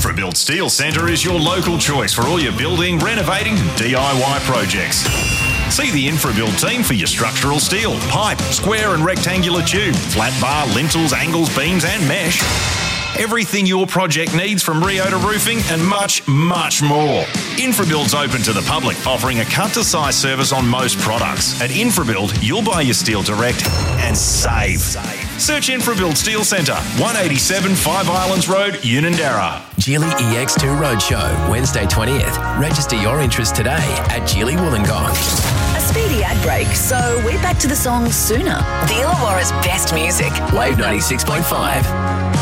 InfraBuild Steel Centre is your local choice for all your building, renovating and DIY projects. See the InfraBuild team for your structural steel, pipe, square and rectangular tube, flat bar, lintels, angles, beams and mesh. Everything your project needs from Rio to roofing and much, much more. InfraBuild's open to the public, offering a cut-to-size service on most products. At InfraBuild, you'll buy your steel direct and save. Search InfraBuild Steel Centre, 187 Five Islands Road, Unanderra. Geely EX2 Roadshow, Wednesday 20th. Register your interest today at Geely Wollongong. A speedy ad break, so we're back to the song sooner. The Illawarra's best music. Wave 96.5.